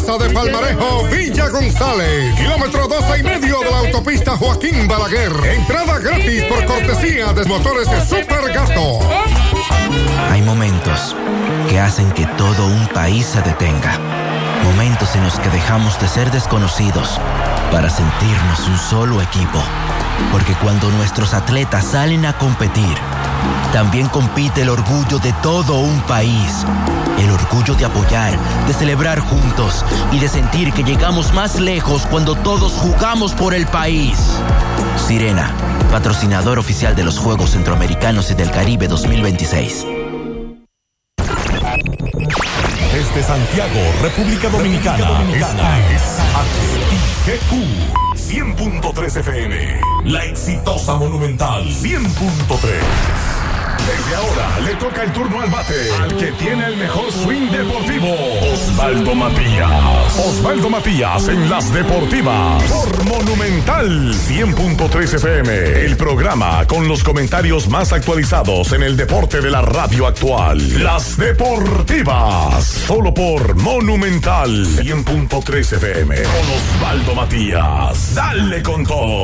Plaza de Palmarejo, Villa González, kilómetro 12,5 de la autopista Joaquín Balaguer. Entrada gratis por cortesía de Motores Super Gato. Hay momentos que hacen que todo un país se detenga. Momentos en los que dejamos de ser desconocidos para sentirnos un solo equipo. Porque cuando nuestros atletas salen a competir, también compite el orgullo de todo un país. El orgullo de apoyar, de celebrar juntos y de sentir que llegamos más lejos cuando todos jugamos por el país. Sirena, patrocinador oficial de los Juegos Centroamericanos y del Caribe 2026. Desde Santiago, República Dominicana. Esta es HIGQ 100.3 FM. La exitosa Monumental 100.3. Desde ahora le toca el turno al bate al que tiene el mejor swing deportivo, Osvaldo Matías. Osvaldo Matías en las deportivas por Monumental 100.3 FM. El programa con los comentarios más actualizados en el deporte de la radio actual. Las deportivas solo por Monumental 100.3 FM con Osvaldo Matías. Dale con todo.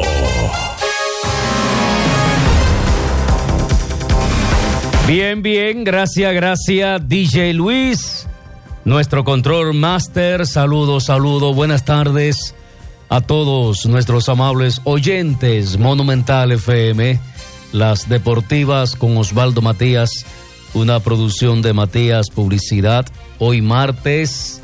Bien, gracias, DJ Luis, nuestro control master. Saludos, buenas tardes a todos nuestros amables oyentes. Monumental FM, las deportivas con Osvaldo Matías, una producción de Matías Publicidad. Hoy martes,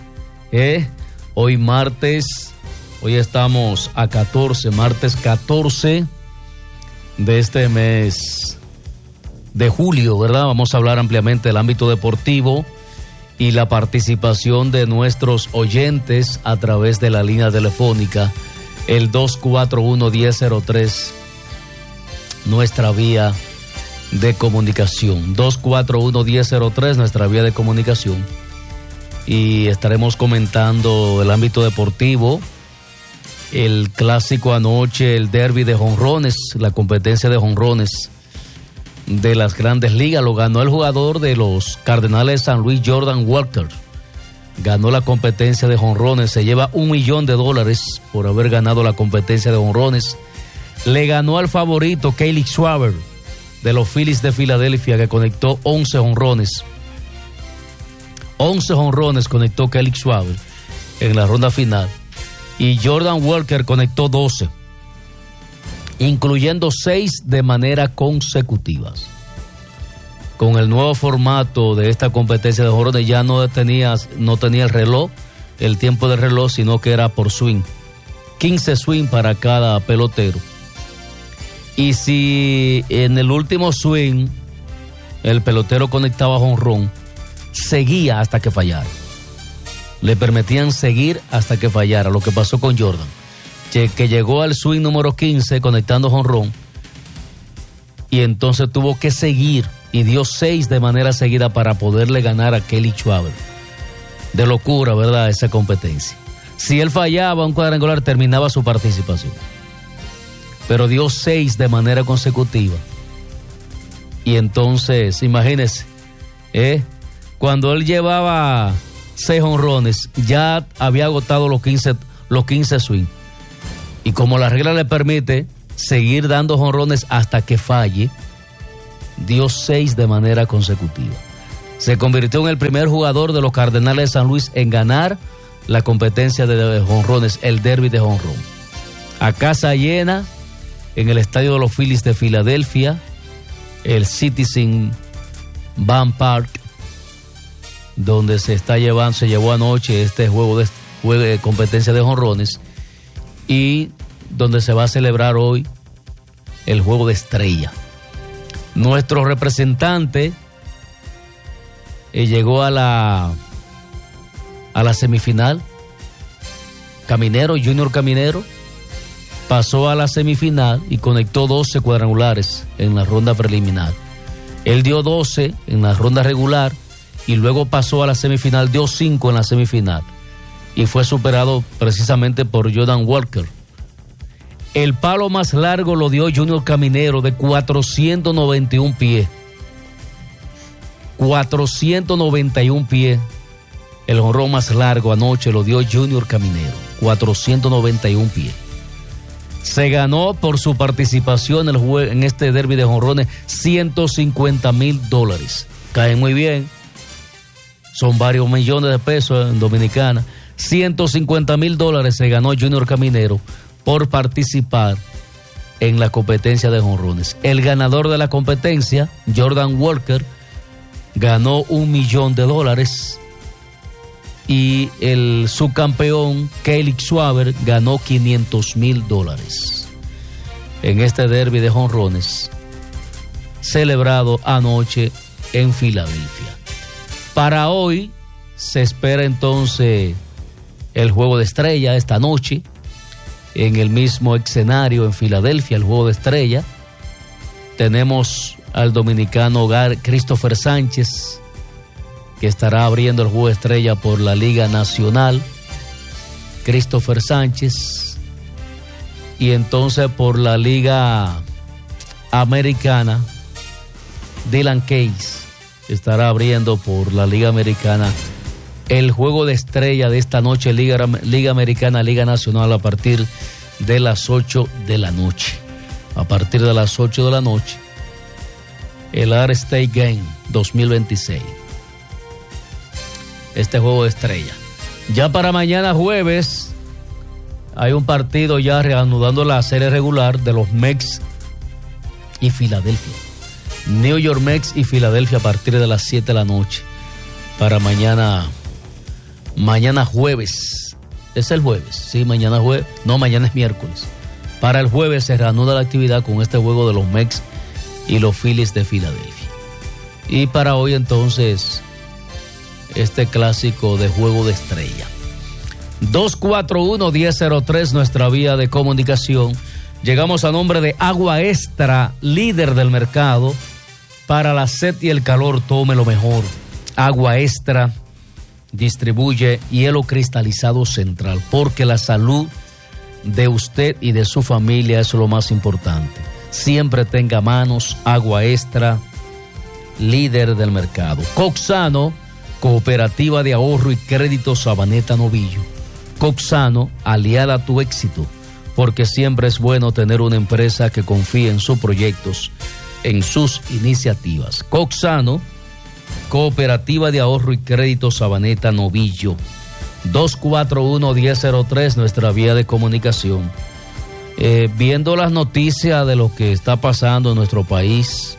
hoy estamos a 14, martes 14 de este mes de julio, ¿verdad? Vamos a hablar ampliamente del ámbito deportivo y la participación de nuestros oyentes a través de la línea telefónica, el 241-1003, nuestra vía de comunicación, 241-1003, nuestra vía de comunicación, y estaremos comentando el ámbito deportivo, el clásico anoche, el derbi de jonrones, la competencia de jonrones de las Grandes Ligas. Lo ganó el jugador de los Cardenales de San Luis, Jordan Walker. Ganó la competencia de jonrones, se lleva $1 millón por haber ganado la competencia de jonrones. Le ganó al favorito Kyle Schwarber de los Phillies de Filadelfia, que conectó 11 jonrones. 11 jonrones conectó Kyle Schwarber en la ronda final. Y Jordan Walker conectó 12. Incluyendo 6 de manera consecutiva. Con el nuevo formato de esta competencia de jonrones ya no tenía el reloj, el tiempo de reloj, sino que era por swing. 15 swing para cada pelotero. Y si en el último swing el pelotero conectaba jonrón, seguía hasta que fallara. Le permitían seguir hasta que fallara, lo que pasó con Jordan, que llegó al swing número 15 conectando jonrón y entonces tuvo que seguir y dio 6 de manera seguida para poderle ganar a Kyle Schwarber. De locura, ¿verdad? Esa competencia. Si él fallaba un cuadrangular, terminaba su participación. Pero dio 6 de manera consecutiva. Y entonces, imagínense, cuando él llevaba 6 jonrones, ya había agotado los 15 swing. Y como la regla le permite seguir dando jonrones hasta que falle, dio 6 de manera consecutiva. Se convirtió en el primer jugador de los Cardenales de San Luis en ganar la competencia de jonrones, el derbi de jonrón. A casa llena, en el estadio de los Phillies de Filadelfia, el Citizen Bank Park, donde se llevó anoche este juego de competencia de jonrones, y donde se va a celebrar hoy el juego de estrella. Nuestro representante llegó a la semifinal. Junior Caminero, pasó a la semifinal y conectó 12 cuadrangulares en la ronda preliminar. Él dio 12 en la ronda regular y luego pasó a la semifinal, dio 5 en la semifinal y fue superado precisamente por Jordan Walker. El palo más largo lo dio Junior Caminero, de 491 pies. 491 pies El jonrón más largo anoche lo dio Junior Caminero, 491 pies. Se ganó por su participación en este derbi de jonrones $150,000. Caen muy bien. Son varios millones de pesos en Dominicana. $150,000 se ganó Junior Caminero por participar en la competencia de jonrones. El ganador de la competencia, Jordan Walker, ganó $1 millón. Y el subcampeón, Kelly Schwaber, ganó $500,000 en este derbi de jonrones celebrado anoche en Filadelfia. Para hoy se espera entonces el juego de estrella esta noche en el mismo escenario en Filadelfia, el juego de estrella. Tenemos al dominicano Christopher Sánchez, que estará abriendo el juego de estrella por la Liga Nacional. Christopher Sánchez. Y entonces por la Liga Americana, Dylan Case estará abriendo por la Liga Americana el juego de estrella de esta noche, Liga Americana, Liga Nacional, a partir de las 8 de la noche. A partir de las 8 de la noche, el All-State Game 2026. Este juego de estrella. Ya para mañana jueves hay un partido ya reanudando la serie regular de los Mets y Filadelfia. New York Mets y Filadelfia a partir de las 7 de la noche. Para mañana jueves. Es el jueves, sí, mañana jueves. No, mañana es miércoles. Para el jueves se reanuda la actividad con este juego de los Mets y los Phillies de Filadelfia. Y para hoy entonces este clásico de juego de estrella. 241-1003, nuestra vía de comunicación. Llegamos a nombre de Agua Extra, líder del mercado. Para la sed y el calor, tome lo mejor. Agua Extra distribuye hielo cristalizado Central, porque la salud de usted y de su familia es lo más importante. Siempre tenga a manos Agua Extra, líder del mercado. Coxano, Cooperativa de Ahorro y Crédito Sabaneta Novillo. Coxano, aliada a tu éxito, porque siempre es bueno tener una empresa que confíe en sus proyectos, en sus iniciativas. Coxano, Cooperativa de Ahorro y Crédito Sabaneta Novillo. 241-1003, nuestra vía de comunicación. Viendo las noticias de lo que está pasando en nuestro país,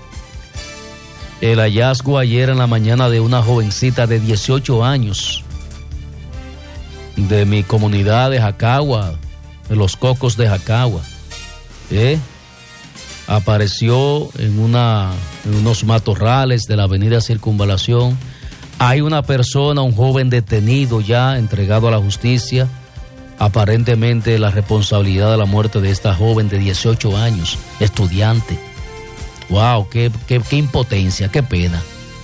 el hallazgo ayer en la mañana de una jovencita de 18 años de mi comunidad de Jacagua, de Los Cocos de Jacagua, apareció en unos matorrales de la avenida Circunvalación. Hay una persona, un joven detenido ya, entregado a la justicia. Aparentemente la responsabilidad de la muerte de esta joven de 18 años, estudiante. ¡Wow! ¡Qué impotencia! ¡Qué pena!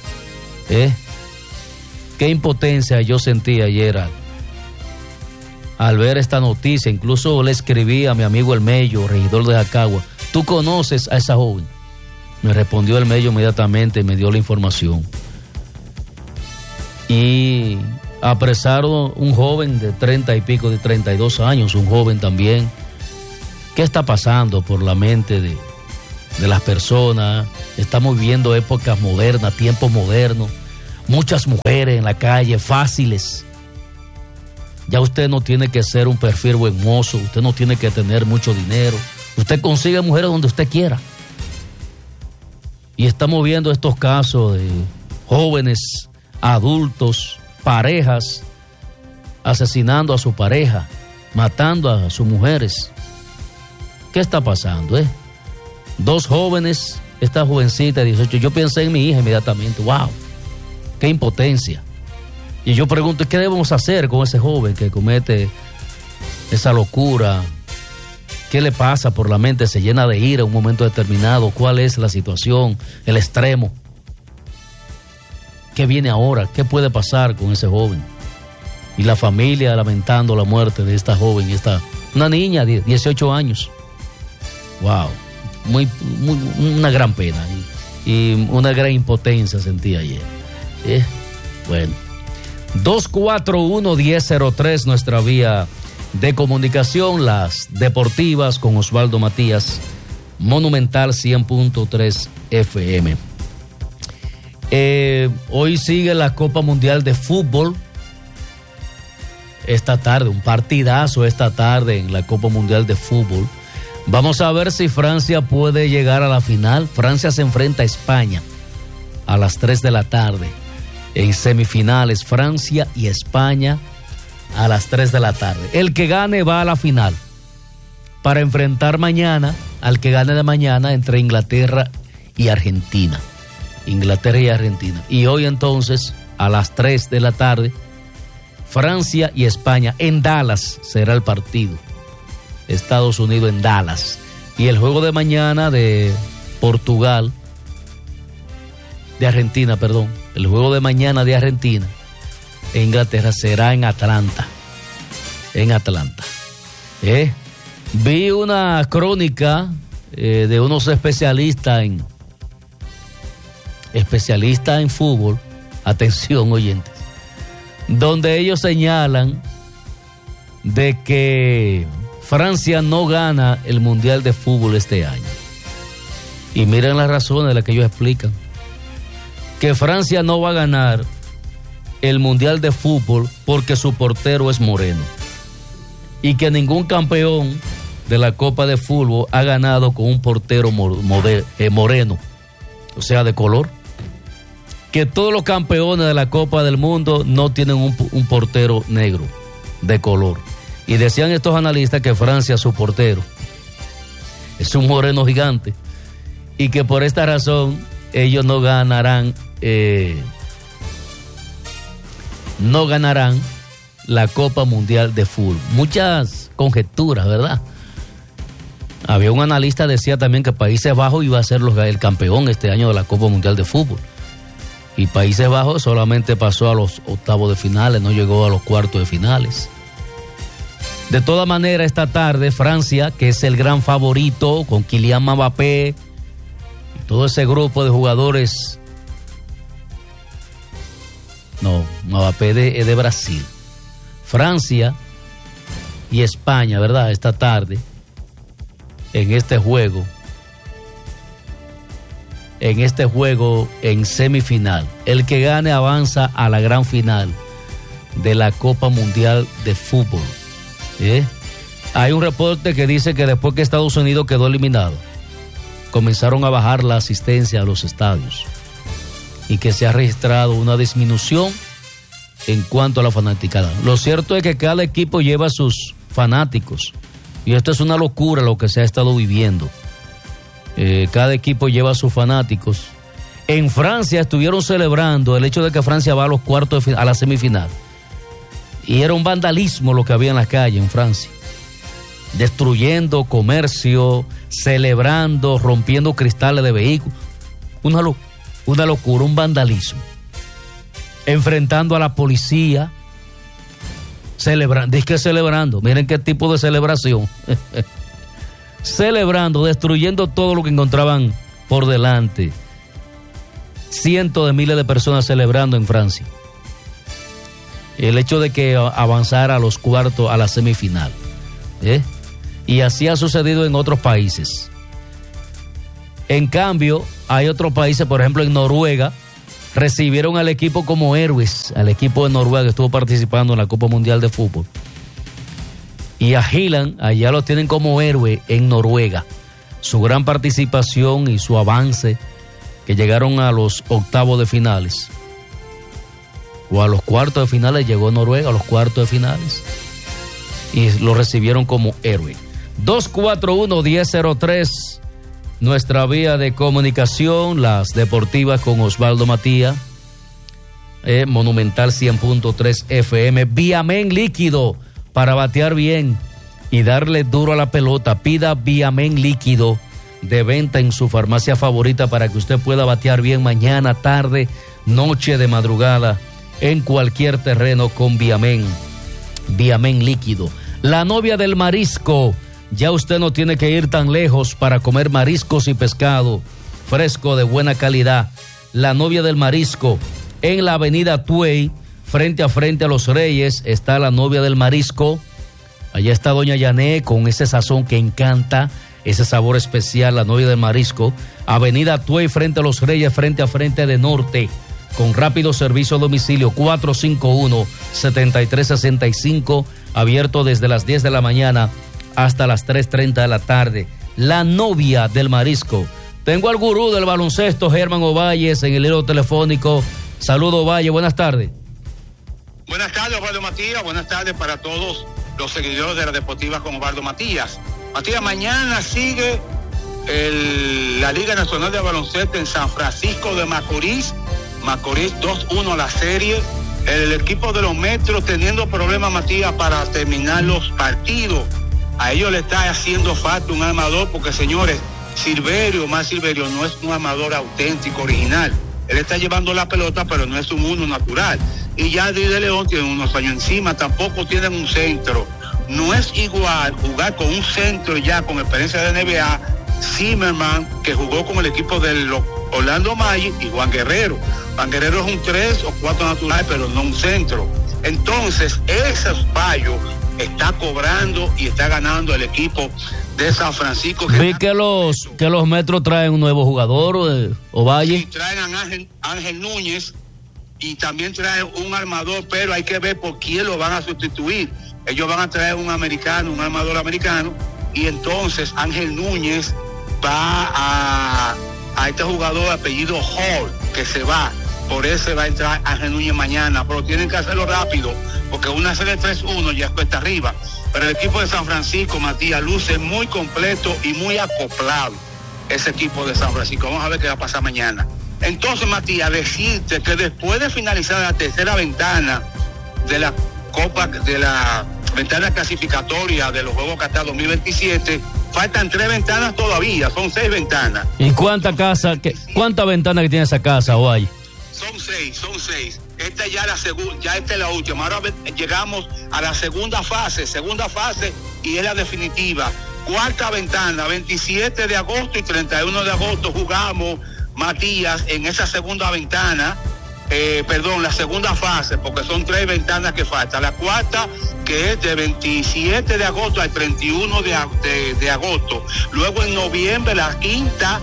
¡Qué impotencia yo sentí ayer al ver esta noticia! Incluso le escribí a mi amigo El Mello, regidor de Jacagua. ¿Tú conoces a esa joven? Me respondió El Mello inmediatamente y me dio la información. Y apresaron un joven de 30 y pico, de 32 años, un joven también. ¿Qué está pasando por la mente de las personas? Estamos viviendo épocas modernas, tiempos modernos, muchas mujeres en la calle, fáciles. Ya usted no tiene que ser un perfil buen mozo, usted no tiene que tener mucho dinero. Usted consigue mujeres donde usted quiera. Y estamos viendo estos casos de jóvenes, adultos, parejas, asesinando a su pareja, matando a sus mujeres. ¿Qué está pasando, Dos jóvenes, esta jovencita de 18, yo pensé en mi hija inmediatamente. ¡Wow! ¡Qué impotencia! Y yo pregunto, ¿qué debemos hacer con ese joven que comete esa locura? ¿Qué le pasa por la mente? ¿Se llena de ira en un momento determinado? ¿Cuál es la situación, el extremo? ¿Qué viene ahora? ¿Qué puede pasar con ese joven? Y la familia lamentando la muerte de esta joven, una niña de 18 años. ¡Wow! Una gran pena y una gran impotencia sentí ayer. Bueno, 241-1003, nuestra vía de comunicación, las deportivas con Osvaldo Matías, Monumental 100.3 FM. Hoy sigue la Copa Mundial de Fútbol. Esta tarde, un partidazo esta tarde en la Copa Mundial de Fútbol. Vamos a ver si Francia puede llegar a la final. Francia se enfrenta a España a las 3 de la tarde. En semifinales, Francia y España a las 3 de la tarde. El que gane va a la final para enfrentar mañana al que gane de mañana entre Inglaterra y Argentina. Inglaterra y Argentina. Y hoy entonces, a las 3 de la tarde, Francia y España. En Dallas será el partido. Estados Unidos en Dallas. Y el juego de mañana de Portugal, de Argentina, perdón. El juego de mañana de Argentina e Inglaterra será en Atlanta. En Atlanta. Vi una crónica de unos especialistas en fútbol. Atención, oyentes. Donde ellos señalan de que Francia no gana el Mundial de Fútbol este año. Y miren las razones de las que ellos explican. Que Francia no va a ganar el Mundial de Fútbol porque su portero es moreno. Y que ningún campeón de la Copa de Fútbol ha ganado con un portero moreno, o sea, de color. Que todos los campeones de la Copa del Mundo no tienen un portero negro, de color. Y decían estos analistas que Francia, su portero, es un moreno gigante. Y que por esta razón ellos no ganarán la Copa Mundial de Fútbol. Muchas conjeturas, ¿verdad? Había un analista que decía también que Países Bajos iba a ser el campeón este año de la Copa Mundial de Fútbol. Y Países Bajos solamente pasó a los octavos de finales, no llegó a los cuartos de finales. De todas maneras, esta tarde Francia, que es el gran favorito, con Kylian Mbappé y todo ese grupo de jugadores. No, Mbappé es de Brasil. Francia y España, ¿verdad? Esta tarde, en este juego en semifinal. El que gane avanza a la gran final de la Copa Mundial de Fútbol. Hay un reporte que dice que después que Estados Unidos quedó eliminado, comenzaron a bajar la asistencia a los estadios y que se ha registrado una disminución en cuanto a la fanaticada. Lo cierto es que cada equipo lleva sus fanáticos y esto es una locura lo que se ha estado viviendo. Cada equipo lleva a sus fanáticos. En Francia estuvieron celebrando el hecho de que Francia va a los cuartos a la semifinal. Y era un vandalismo lo que había en la calle en Francia. Destruyendo comercio, celebrando, rompiendo cristales de vehículos. Una locura, un vandalismo. Enfrentando a la policía. Celebrando. Miren qué tipo de celebración. Celebrando, destruyendo todo lo que encontraban por delante. Cientos de miles de personas celebrando en Francia el hecho de que avanzara a los cuartos, a la semifinal. Y así ha sucedido en otros países. En cambio, hay otros países, por ejemplo en Noruega, recibieron al equipo como héroes, al equipo de Noruega que estuvo participando en la Copa Mundial de Fútbol. Y a Haaland, allá lo tienen como héroe en Noruega. Su gran participación y su avance, que llegaron a los octavos de finales. O a los cuartos de finales, llegó Noruega a los cuartos de finales. Y lo recibieron como héroe. 241-1003, nuestra vía de comunicación, las deportivas con Osvaldo Matías. Monumental 100.3 FM. Viamen líquido para batear bien y darle duro a la pelota. Pida Viamen líquido de venta en su farmacia favorita para que usted pueda batear bien mañana, tarde, noche, de madrugada, en cualquier terreno con Viamen. Viamen líquido. La novia del marisco. Ya usted no tiene que ir tan lejos para comer mariscos y pescado fresco de buena calidad. La novia del marisco en la avenida Tuey, frente a Los Reyes, está la novia del marisco. Allá está doña Yané con ese sazón que encanta, ese sabor especial, la novia del marisco. Avenida Tuey frente a Los Reyes, frente de Norte, con rápido servicio a domicilio, 451-7365, abierto desde las 10 de la mañana hasta las 3:30 de la tarde. La novia del marisco. Tengo al gurú del baloncesto, Germán Ovalles, en el hilo telefónico. Saludos, Ovalle, buenas tardes. Buenas tardes, Osvaldo Matías. Buenas tardes para todos los seguidores de la Deportiva con Osvaldo Matías. Matías, mañana sigue la Liga Nacional de Baloncesto en San Francisco de Macorís. Macorís 2-1 la serie. El equipo de los Metros teniendo problemas, Matías, para terminar los partidos. A ellos le está haciendo falta un armador porque, señores, Silverio no es un armador auténtico, original. Él está llevando la pelota, pero no es un uno natural. Y ya Di de León tiene unos años encima, tampoco tienen un centro. No es igual jugar con un centro ya con experiencia de NBA, Zimmerman, que jugó con el equipo de Orlando Magic, y Juan Guerrero. Juan Guerrero es un 3 o 4 natural, pero no un centro. Entonces, esos fallos está cobrando y está ganando el equipo de San Francisco. Vi que los Metros traen un nuevo jugador, Ovalle. Sí, traen a Ángel Núñez y también traen un armador, pero hay que ver por quién lo van a sustituir. Ellos van a traer un armador americano, y entonces Ángel Núñez va a este jugador de apellido Hall, que se va. Por eso va a entrar Ángel Núñez mañana, pero tienen que hacerlo rápido, porque una serie 3-1 ya cuesta arriba. Pero el equipo de San Francisco, Matías, luce muy completo y muy acoplado, ese equipo de San Francisco. Vamos a ver qué va a pasar mañana. Entonces, Matías, decirte que después de finalizar la tercera ventana de la Copa, de la ventana clasificatoria de los Juegos Qatar 2027, faltan 3 ventanas todavía, son 6 ventanas. ¿Y cuánta ventana que tiene esa casa, Ovalle? Son seis. Esta ya esta es la última. Ahora llegamos a la segunda fase, y es la definitiva. Cuarta ventana, 27 de agosto y 31 de agosto jugamos, Matías, en esa segunda ventana, la segunda fase, porque son 3 ventanas que faltan. La cuarta, que es de 27 de agosto al 31 de agosto. Luego en noviembre, la quinta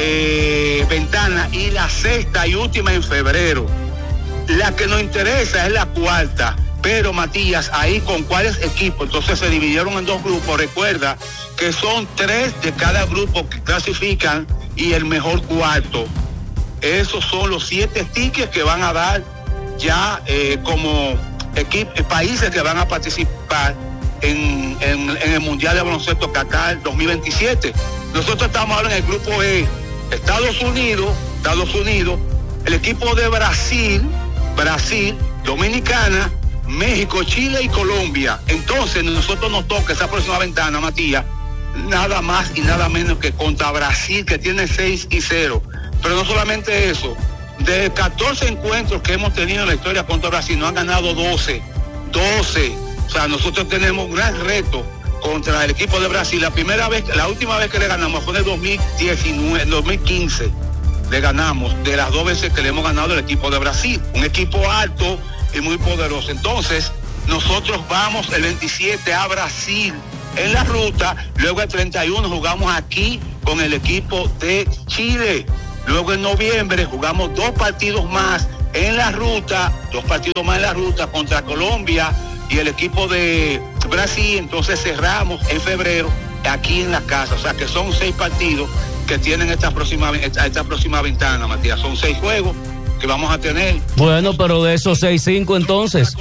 ventana, y la sexta y última en febrero. La que nos interesa es la cuarta, pero, Matías, ahí con cuáles equipos. Entonces se dividieron en 2 grupos. Recuerda que son 3 de cada grupo que clasifican y el mejor cuarto. Esos son los 7 tickets que van a dar ya como países que van a participar en el Mundial de Baloncesto Qatar 2027. Nosotros estamos ahora en el grupo E. Estados Unidos, el equipo de Brasil, Dominicana, México, Chile y Colombia. Entonces nosotros nos toca esa próxima ventana, Matías, nada más y nada menos que contra Brasil, que tiene 6-0. Pero no solamente eso, de 14 encuentros que hemos tenido en la historia contra Brasil, nos han ganado 12. O sea, nosotros tenemos un gran reto contra el equipo de Brasil. La última vez que le ganamos fue en el 2015. Le ganamos de las 2 veces que le hemos ganado al equipo de Brasil. Un equipo alto y muy poderoso. Entonces, nosotros vamos el 27 a Brasil en la ruta. Luego el 31 jugamos aquí con el equipo de Chile. Luego en noviembre jugamos 2 partidos más en la ruta, contra Colombia y el equipo de Brasil. Entonces cerramos en febrero aquí en la casa. O sea que son 6 partidos que tienen esta próxima ventana, Matías. Son 6 juegos que vamos a tener. Bueno, pero de esos 6-5 entonces.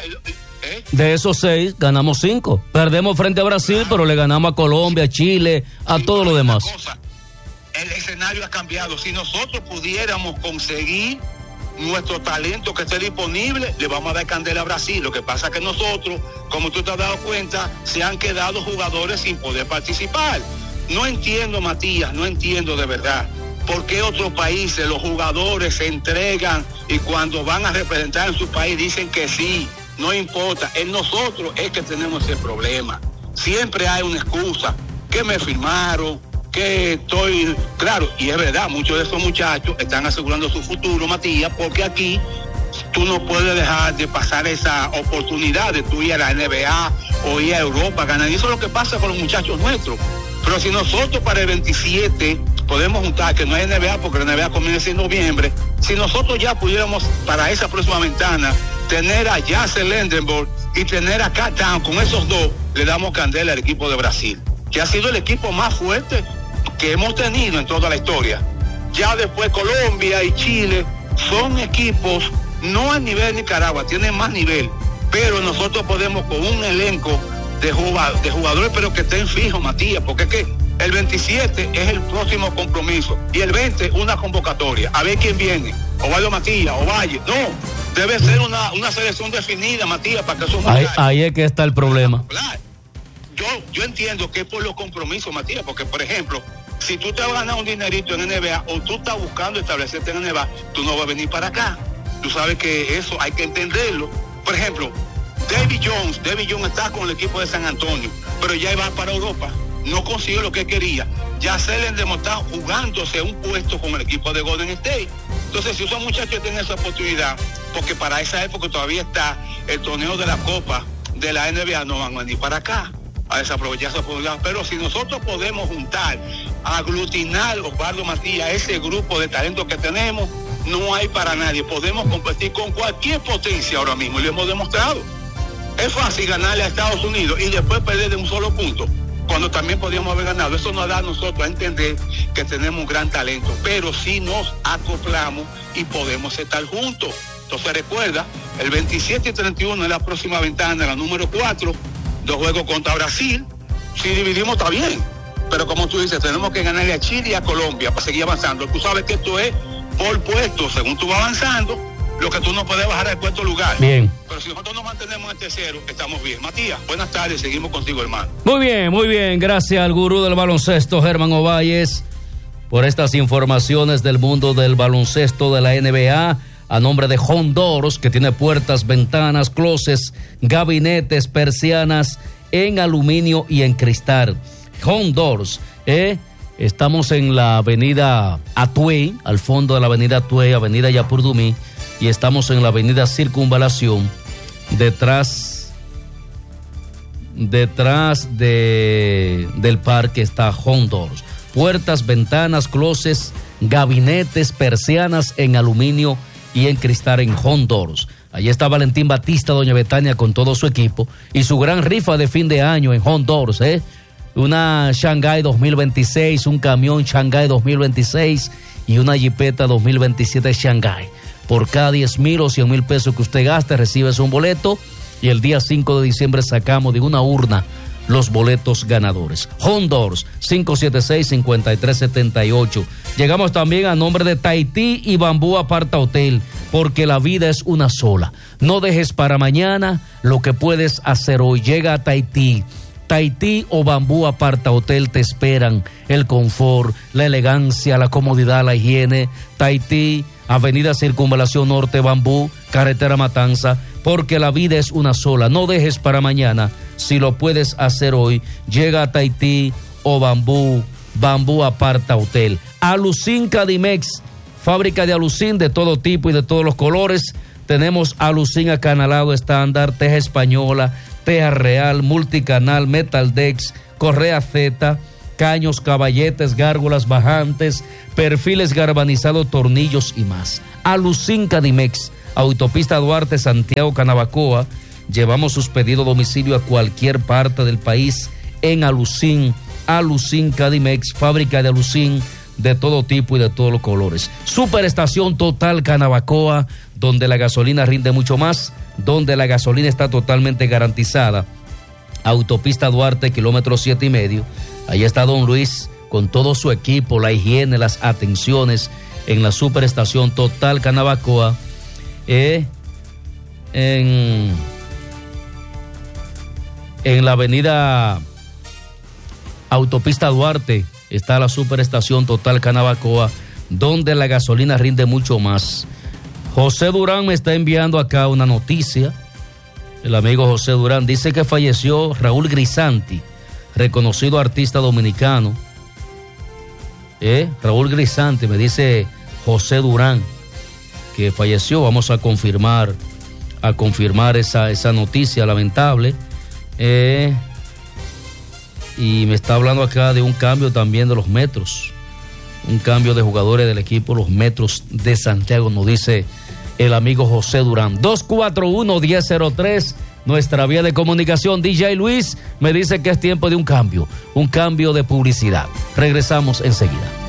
De esos 6 ganamos 5. Perdemos frente a Brasil, pero le ganamos a Colombia, a Chile, a todo lo demás. El escenario ha cambiado. Si nosotros pudiéramos conseguir nuestro talento que esté disponible, le vamos a dar candela a Brasil. Lo que pasa es que nosotros, como tú te has dado cuenta, se han quedado jugadores sin poder participar. No entiendo, Matías, no entiendo de verdad por qué otros países los jugadores se entregan y cuando van a representar en su país dicen que sí, no importa. En nosotros es que tenemos ese problema. Siempre hay una excusa, que me firmaron, que estoy... Claro, y es verdad, muchos de esos muchachos están asegurando su futuro, Matías, porque aquí tú no puedes dejar de pasar esa oportunidad de tú ir a la NBA o ir a Europa a ganar. Y eso es lo que pasa con los muchachos nuestros. Pero si nosotros para el 27 podemos juntar, que no hay NBA porque la NBA comienza en noviembre, si nosotros ya pudiéramos para esa próxima ventana tener a Jansen Lendenborg y tener a Cat Town, con esos dos le damos candela al equipo de Brasil, que ha sido el equipo más fuerte que hemos tenido en toda la historia. Ya después Colombia y Chile son equipos no a nivel Nicaragua, tienen más nivel, pero nosotros podemos con un elenco de jugadores, pero que estén fijos, Matías, porque es que el 27 es el próximo compromiso y el 20 una convocatoria, a ver quién viene, Ovaldo Matías, Ovalle, no, debe ser una selección definida, Matías, para que eso ahí es que está el problema. Yo entiendo que es por los compromisos, Matías, porque por ejemplo, si tú te vas a ganar un dinerito en NBA o tú estás buscando establecerte en NBA, tú no vas a venir para acá. Tú sabes que eso hay que entenderlo. Por ejemplo, David Jones está con el equipo de San Antonio, pero ya iba para Europa, no consiguió lo que quería. Ya se le está jugándose un puesto con el equipo de Golden State. Entonces, si esos muchachos tienen esa oportunidad, porque para esa época todavía está el torneo de la Copa de la NBA, no van a venir para acá a desaprovechar esa oportunidad. Pero si nosotros podemos juntar, aglutinar, Osvaldo Matías, ese grupo de talentos que tenemos, no hay para nadie. Podemos competir con cualquier potencia ahora mismo y lo hemos demostrado. Es fácil ganarle a Estados Unidos y después perder de un solo punto, cuando también podíamos haber ganado. Eso nos da a nosotros a entender que tenemos un gran talento, pero si nos acoplamos y podemos estar juntos. Entonces recuerda, el 27 y 31 es la próxima ventana, la número 4, 2 juegos contra Brasil. Si dividimos está bien, pero como tú dices, tenemos que ganarle a Chile y a Colombia para seguir avanzando. Tú sabes que esto es por puesto, según tú vas avanzando, lo que tú no puedes bajar al cuarto lugar. Bien. Pero si nosotros nos mantenemos en tercero, estamos bien. Matías, buenas tardes, seguimos contigo, hermano. Muy bien. Gracias al gurú del baloncesto, Germán Ovalles, por estas informaciones del mundo del baloncesto de la NBA. A nombre de Home Doors, que tiene puertas, ventanas, closets, gabinetes, persianas en aluminio y en cristal. Home Doors, estamos en la avenida Atuey, al fondo de la avenida Atuey, avenida Yapurdumí, y estamos en la avenida Circunvalación, detrás del parque está Home Doors. Puertas, ventanas, closets, gabinetes, persianas en aluminio y en cristal en Home Doors. Allí está Valentín Batista, doña Betania, con todo su equipo y su gran rifa de fin de año en Home Doors, una Shanghai 2026, un camión Shanghai 2026 y una Jeepeta 2027 Shanghai. Por cada 10,000 o 100,000 pesos que usted gaste, recibes un boleto y el día 5 de diciembre sacamos de una urna los boletos ganadores. Home Doors, 576-5378. Llegamos también a nombre de Tahití y Bambú Aparta Hotel, porque la vida es una sola. No dejes para mañana lo que puedes hacer hoy. Llega a Tahití. Tahití o Bambú Aparta Hotel te esperan. El confort, la elegancia, la comodidad, la higiene. Tahití, Avenida Circunvalación Norte, Bambú, Carretera Matanza, porque la vida es una sola. No dejes para mañana. Si lo puedes hacer hoy, llega a Tahití o Bambú Aparta Hotel. Alucin Cadimex, fábrica de alucin de todo tipo y de todos los colores. Tenemos alucin acanalado estándar, teja española, teja real, multicanal, metaldex, correa Z, caños, caballetes, gárgolas bajantes, perfiles galvanizados, tornillos y más. Alucin Cadimex, Autopista Duarte, Santiago, Canabacoa. Llevamos sus pedidos a domicilio a cualquier parte del país en Alucin Cadimex, fábrica de alucin de todo tipo y de todos los colores. Superestación Total Canabacoa, donde la gasolina rinde mucho más, donde la gasolina está totalmente garantizada. Autopista Duarte, kilómetro 7,5. Ahí está Don Luis con todo su equipo, la higiene, las atenciones en la Superestación Total Canabacoa. En la avenida Autopista Duarte está la Superestación Total Canabacoa, donde la gasolina rinde mucho más. José Durán me está enviando acá una noticia. El amigo José Durán dice que falleció Raúl Grisanti, reconocido artista dominicano. Raúl Grisanti, me dice José Durán. que falleció. Vamos a confirmar esa noticia lamentable. Y me está hablando acá de un cambio también de los metros. Un cambio de jugadores del equipo, los Metros de Santiago, nos dice el amigo José Durán. 241-1003, nuestra vía de comunicación. DJ Luis me dice que es tiempo de un cambio de publicidad. Regresamos enseguida.